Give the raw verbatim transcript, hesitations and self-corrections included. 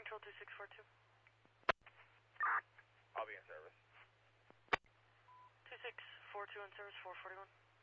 control two six four two. I'll be in service. two six four two in service, four forty-one.